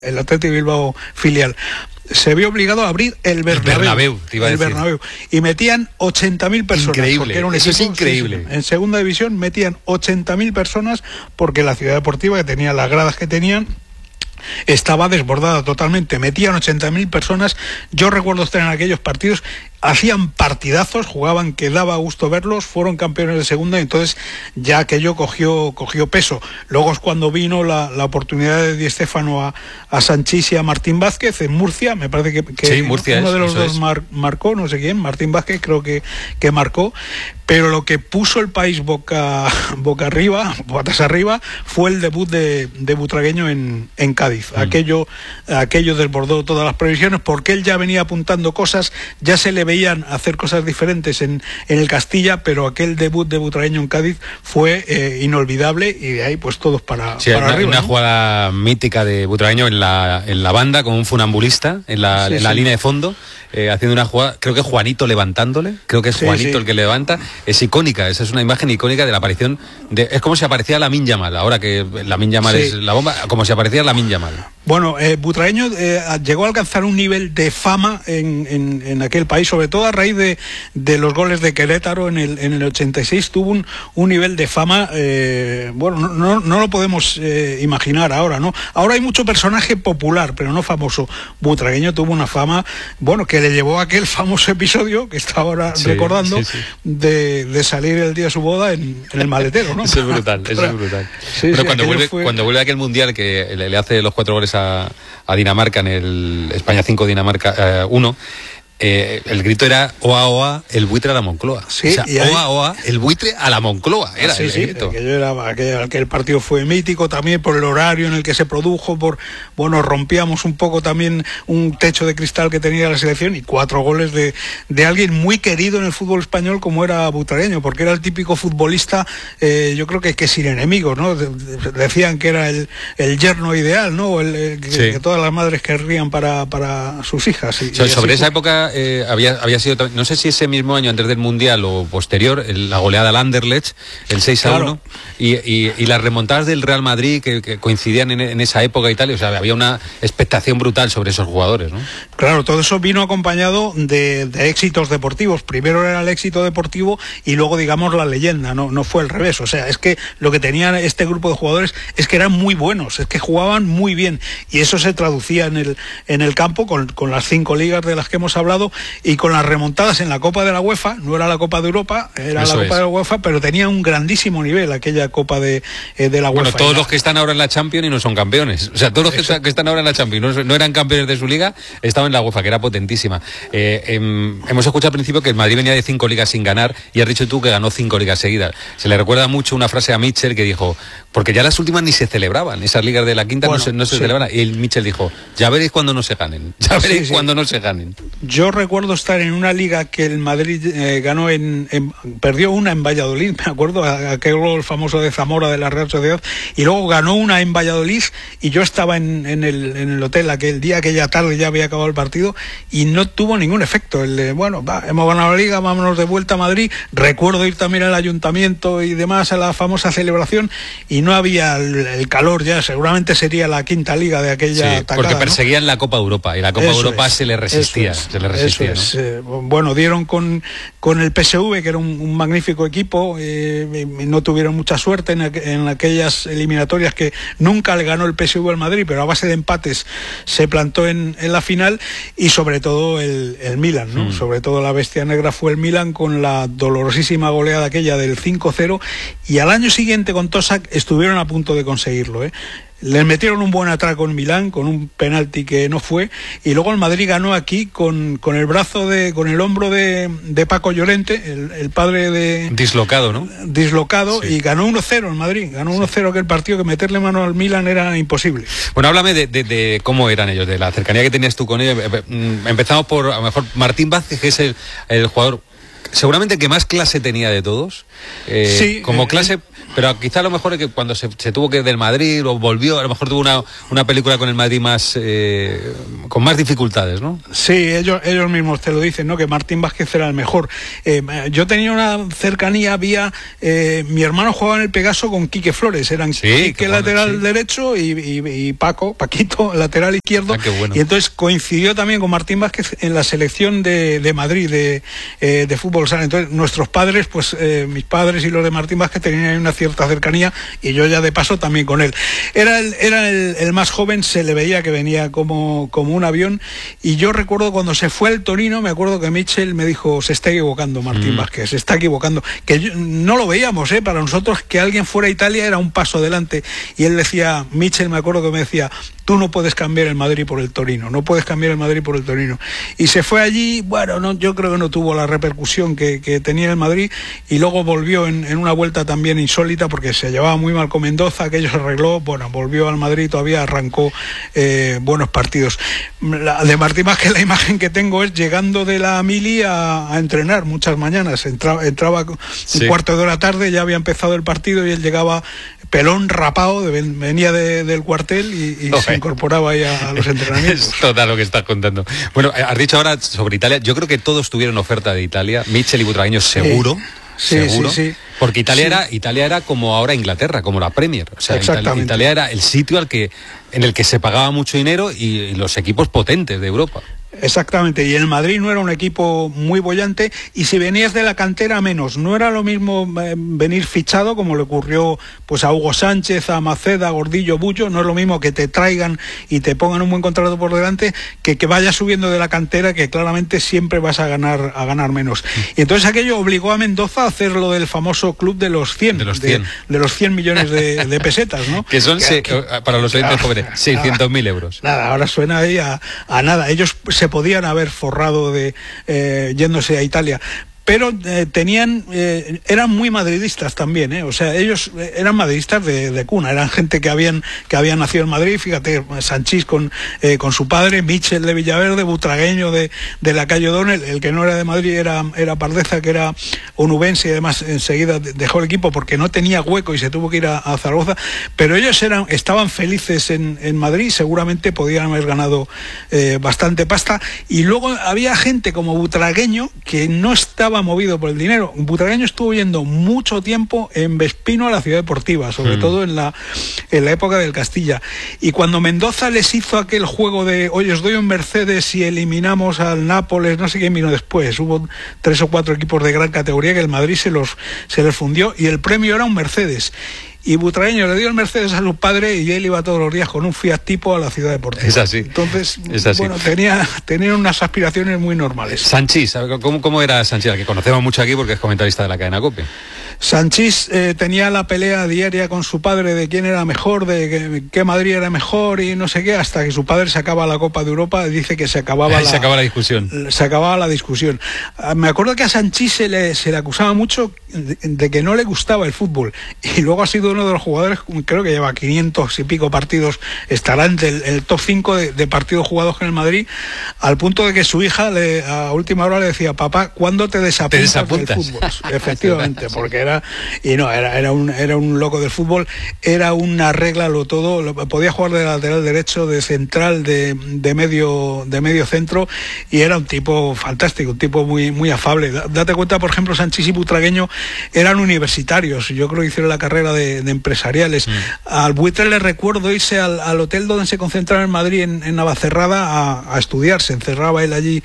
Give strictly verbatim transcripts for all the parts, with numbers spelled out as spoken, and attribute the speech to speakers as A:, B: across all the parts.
A: el Athletic Bilbao filial, se vio obligado a abrir el Bernabéu,
B: el Bernabéu, te iba a
A: el
B: decir.
A: Bernabéu, y metían ochenta mil personas.
B: Increíble,
A: era un
B: eso
A: equipo,
B: es increíble.
A: Sí, sí, en segunda división metían ochenta mil personas porque la ciudad deportiva, que tenía las gradas que tenían, estaba desbordada totalmente, metían ochenta mil personas. Yo recuerdo estar en aquellos partidos, hacían partidazos, jugaban que daba gusto verlos, fueron campeones de segunda, y entonces ya aquello cogió, cogió peso. Luego es cuando vino la, la oportunidad de Di Stéfano a, a Sanchís y a Martín Vázquez en Murcia, me parece que, que
B: sí, Murcia
A: uno
B: es,
A: de los dos
B: es.
A: mar, marcó, no sé quién, Martín Vázquez creo que, que marcó, pero lo que puso el país boca, boca arriba, botas arriba, fue el debut de, de Butragueño en, en Cádiz. Mm. Aquello, aquello desbordó todas las previsiones, porque él ya venía apuntando cosas, ya se le veían hacer cosas diferentes en, en el Castilla, pero aquel debut de Butragueño en Cádiz fue eh, inolvidable, y de ahí pues todos para,
B: sí,
A: para
B: una,
A: arriba.
B: Una
A: ¿no?
B: jugada mítica de Butragueño en la, en la banda con un funambulista en la,
A: sí,
B: en la
A: sí.
B: línea de fondo, eh, haciendo una jugada, creo que Juanito levantándole, creo que es
A: sí,
B: Juanito
A: sí.
B: el que levanta, es icónica, esa es una imagen icónica de la aparición, de, es como si aparecía Lamine Yamal, ahora que Lamine Yamal sí. es la bomba, como si aparecía Lamine Yamal.
A: Bueno, eh, Butragueño eh, llegó a alcanzar un nivel de fama en, en, en aquel país, sobre todo a raíz de, de los goles de Querétaro en el, en el ochenta y seis, tuvo un, un nivel de fama, eh, bueno, no, no, no lo podemos eh, imaginar ahora, ¿no? Ahora hay mucho personaje popular, pero no famoso. Butragueño tuvo una fama, bueno, que le llevó a aquel famoso episodio, que está ahora sí, recordando, sí, sí. De, de salir el día de su boda en, en el maletero, ¿no?
B: Eso es brutal, eso es brutal. Sí, pero
A: sí,
B: cuando, vuelve,
A: fue...
B: cuando vuelve aquel mundial que le, le hace los cuatro goles A, a Dinamarca en el España cinco, Dinamarca uno, eh, el grito era oa oa el buitre a la Moncloa.
A: Sí,
B: o sea,
A: y ahí...
B: oa oa el buitre a la Moncloa era
A: sí,
B: el
A: sí,
B: grito.
A: Aquello era, aquel, aquel partido fue mítico también por el horario en el que se produjo, por bueno, rompíamos un poco también un techo de cristal que tenía la selección, y cuatro goles de, de alguien muy querido en el fútbol español como era Butragueño, porque era el típico futbolista, eh, yo creo que, que sin enemigos, ¿no? De, de, decían que era el, el yerno ideal, ¿no? El, el, que, sí. que todas las madres querrían para, para sus hijas. Y,
B: o sea,
A: y
B: sobre esa
A: fue.
B: época eh, había, había sido, no sé si ese mismo año antes del Mundial o posterior, el, la goleada al Anderlecht, el seis a uno, claro. y, y, y las remontadas del Real Madrid que, que coincidían en, en esa época y tal, o sea, había una expectación brutal sobre esos jugadores, ¿no?
A: Claro, todo eso vino acompañado de, de éxitos deportivos. Primero era el éxito deportivo y luego, digamos, la leyenda, no, no fue al revés. O sea, es que lo que tenía este grupo de jugadores es que eran muy buenos, es que jugaban muy bien, y eso se traducía en el, en el campo con, con las cinco ligas de las que hemos hablado y con las remontadas en la Copa de la UEFA. No era la Copa de Europa, era eso la Copa es. de la UEFA, pero tenía un grandísimo nivel aquella Copa de, eh, de la
B: bueno,
A: UEFA.
B: Bueno, todos los que están ahora en la Champions y no son campeones, o sea, todos los que, está, que están ahora en la Champions no, no eran campeones de su liga, estaban en la UEFA, que era potentísima. Eh, eh, hemos escuchado al principio que el Madrid venía de cinco ligas sin ganar, y has dicho tú que ganó cinco ligas seguidas. Se le recuerda mucho una frase a Mitchell que dijo, porque ya las últimas ni se celebraban, esas ligas de la quinta bueno, no se, no se sí. celebraban, y el Mitchell dijo, ya veréis cuando no se ganen, ya veréis sí, sí. cuando no se ganen.
A: Yo recuerdo estar en una liga que el Madrid eh, ganó en, en, perdió una en Valladolid, me acuerdo, aquel gol famoso de Zamora de la Real Sociedad, y luego ganó una en Valladolid, y yo estaba en, en, el, en el hotel aquel día, aquella tarde ya había acabado el partido, y no tuvo ningún efecto. El de, bueno, va, hemos ganado la liga, vámonos de vuelta a Madrid. Recuerdo ir también al ayuntamiento y demás a la famosa celebración, y no había el, el calor ya, seguramente sería la quinta liga de aquella
B: sí,
A: tacada,
B: porque perseguían
A: ¿no?
B: la Copa Europa, y la Copa
A: eso
B: Europa
A: es,
B: se le resistía,
A: es,
B: se le resistía,
A: es,
B: ¿no?
A: eh, bueno, dieron con, con el P S V, que era un, un magnífico equipo, eh, no tuvieron mucha suerte en, en aquellas eliminatorias, que nunca le ganó el P S V al Madrid, pero a base de empates se plantó en, en la final, y sobre todo el, el Milan, ¿no? Mm. Sobre todo la bestia negra fue el Milan, con la dolorosísima goleada aquella del cinco cero, y al año siguiente con Tosak estuvieron a punto de conseguirlo, ¿eh? Les metieron un buen atraco en Milán con un penalti que no fue, y luego el Madrid ganó aquí con, con el brazo de, con el hombro de, de Paco Llorente, el, el padre de...
B: Dislocado, ¿no?
A: Dislocado, sí. Y ganó uno cero el Madrid, ganó uno cero sí. aquel partido, que meterle mano al Milán era imposible.
B: Bueno, háblame de, de, de cómo eran ellos, de la cercanía que tenías tú con ellos. Empezamos por, a lo mejor, Martín Vázquez, que es el, el jugador seguramente que más clase tenía de todos. Eh,
A: sí,
B: como
A: eh,
B: clase, pero quizá a lo mejor es que cuando se, se tuvo que ir del Madrid o volvió, a lo mejor tuvo una, una película con el Madrid más eh, con más dificultades, ¿no?
A: Sí, ellos, ellos mismos te lo dicen, ¿no? Que Martín Vázquez era el mejor. Eh, yo tenía una cercanía, había eh, mi hermano jugaba en el Pegaso con Quique Flores, eran sí, Quique bueno, lateral sí. derecho y, y, y Paco, Paquito, lateral izquierdo.
B: Ah, qué bueno.
A: Y entonces coincidió también con Martín Vázquez en la selección de, de Madrid de, eh, de fútbol sala. Entonces nuestros padres, pues eh, mis padres y los de Martín Vázquez tenían una cierta cercanía y yo ya de paso también con él. Era el, era el, el más joven, se le veía que venía como, como un avión, y yo recuerdo cuando se fue al Torino, me acuerdo que Mitchell me dijo, se está equivocando Martín mm. Vázquez, se está equivocando, que yo, no lo veíamos, ¿eh? Para nosotros que alguien fuera a Italia era un paso adelante, y él decía, Mitchell me acuerdo que me decía, tú no puedes cambiar el Madrid por el Torino, no puedes cambiar el Madrid por el Torino, y se fue allí, bueno, no, yo creo que no tuvo la repercusión que, que tenía el Madrid, y luego volvió en, en una vuelta también insólita, porque se llevaba muy mal con Mendoza, aquello se arregló, bueno, volvió al Madrid, todavía arrancó eh, buenos partidos. La de Martín Vázquez, la imagen que tengo es llegando de la mili a, a entrenar muchas mañanas, entraba, entraba sí. un cuarto de hora tarde, ya había empezado el partido y él llegaba pelón, rapado, de, venía de, del cuartel y, y okay. se incorporaba ahí a, a los entrenamientos.
B: Es total lo que estás contando. Bueno, has dicho ahora sobre Italia, yo creo que todos tuvieron oferta de Italia, Mitchell y Butragueño seguro.
A: Sí,
B: seguro,
A: sí, sí.
B: Porque Italia
A: sí.
B: era Italia era como ahora Inglaterra, como la Premier. O sea, Italia, Italia era el sitio al que en el que se pagaba mucho dinero y, y los equipos potentes de Europa.
A: Exactamente, y el Madrid no era un equipo muy bollante, y si venías de la cantera menos, no era lo mismo eh, venir fichado, como le ocurrió pues a Hugo Sánchez, a Maceda, a Gordillo, Bullo, no es lo mismo que te traigan y te pongan un buen contrato por delante, que que vayas subiendo de la cantera, que claramente siempre vas a ganar a ganar menos. Y entonces aquello obligó a Mendoza a hacer lo del famoso club de los cien,
B: de los cien,
A: de, de los cien millones de, de pesetas, ¿no?
B: Que son, que, se, que, para los oyentes
A: claro,
B: jóvenes, seiscientos mil euros.
A: Nada, ahora suena ahí a, a nada. Ellos se podían haber forrado de eh, yéndose a Italia, pero eh, tenían eh, eran muy madridistas también, ¿eh? O sea, ellos eran madridistas de, de cuna, eran gente que habían que habían nacido en Madrid, fíjate, Sanchís con eh, con su padre, Mitchell de Villaverde, Butragueño de, de la calle O'Donnell, el que no era de Madrid era, era Pardeza, que era onubense, y además enseguida dejó el equipo porque no tenía hueco y se tuvo que ir a, a Zaragoza, pero ellos eran estaban felices en, en Madrid, seguramente podían haber ganado eh, bastante pasta, y luego había gente como Butragueño que no estaba movido por el dinero. Butragueño estuvo yendo mucho tiempo en Vespino a la Ciudad Deportiva, sobre mm. todo en la en la época del Castilla, y cuando Mendoza les hizo aquel juego de oye, os doy un Mercedes y eliminamos al Nápoles, no sé quién vino después, hubo tres o cuatro equipos de gran categoría que el Madrid se los se les fundió y el premio era un Mercedes. Y Butragueño le dio el Mercedes a su padre y él iba todos los días con un Fiat Tipo a la Ciudad Deportiva.
B: Es así.
A: Entonces,
B: es así.
A: bueno, tenía, tenía unas aspiraciones muy normales.
B: Sanchís, ¿cómo, cómo era Sanchís? Que conocemos mucho aquí porque es comentarista de la cadena COPE.
A: Sanchís eh, tenía la pelea diaria con su padre de quién era mejor, de que, qué Madrid era mejor y no sé qué, hasta que su padre sacaba la Copa de Europa, dice que se acababa,
B: Ay,
A: la,
B: se acababa la discusión.
A: Se acababa la discusión. Me acuerdo que a Sanchís se le, se le acusaba mucho de, de que no le gustaba el fútbol, y luego ha sido uno de los jugadores, creo que lleva quinientos y pico partidos, estará entre el, el top cinco de, de partidos jugados en el Madrid, al punto de que su hija le, a última hora le decía, papá, ¿cuándo te desapuntas, ¿Te desapuntas? del fútbol? Efectivamente, porque era y no, era, era un era un loco del fútbol, era una regla lo todo, lo, podía jugar de lateral derecho, de central, de, de medio de medio centro, y era un tipo fantástico, un tipo muy muy afable. Date cuenta, por ejemplo, Sanchís y Butragueño eran universitarios, yo creo que hicieron la carrera de, de empresariales. Mm. Al Buitre le recuerdo irse al, al hotel donde se concentraba en Madrid, en, en Navacerrada, a, a estudiar, se encerraba él allí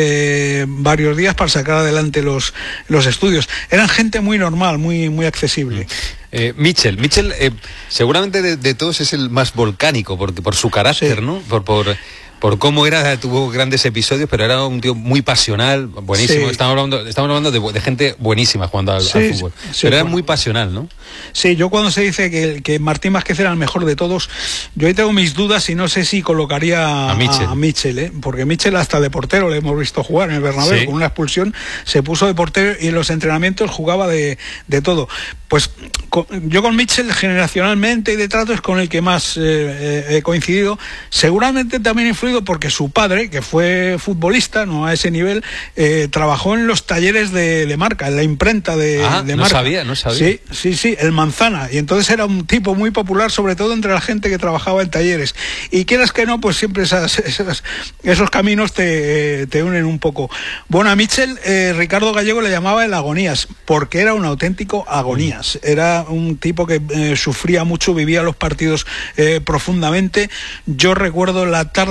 A: eh, varios días para sacar adelante los, los estudios. Eran gente muy normal, muy muy accesible.
B: Eh, Mitchell, Mitchell eh, seguramente de, de todos es el más volcánico, porque por su carácter, sí. ¿no? Por, por, por cómo era, tuvo grandes episodios, pero era un tío muy pasional, buenísimo. Sí. Estamos hablando, estamos hablando de, de gente buenísima jugando al, sí, al fútbol. Sí, pero era bueno. muy pasional, ¿no?
A: Sí, yo cuando se dice que, que Martín Vázquez era el mejor de todos, yo ahí tengo mis dudas y no sé si colocaría a, a Mitchell, a Mitchell ¿eh? Porque Mitchell hasta de portero le hemos visto jugar en el Bernabéu, sí. con una expulsión, se puso de portero y en los entrenamientos jugaba de, de todo. pues con, yo con Mitchell generacionalmente y de trato es con el que más eh, he coincidido, seguramente también influido porque su padre, que fue futbolista, no a ese nivel, eh, trabajó en los talleres de, de Marca, en la imprenta de,
B: ah,
A: de
B: no
A: Marca.
B: sabía, no sabía.
A: Sí, sí, sí, el Manzana, y entonces era un tipo muy popular, sobre todo entre la gente que trabajaba en talleres, y quieras que no, pues siempre esas, esas, esos caminos te, te unen un poco. Bueno, a Mitchell, eh, Ricardo Gallego le llamaba el agonías, porque era un auténtico agonías, era un tipo que eh, sufría mucho, vivía los partidos eh, profundamente. Yo recuerdo la tarde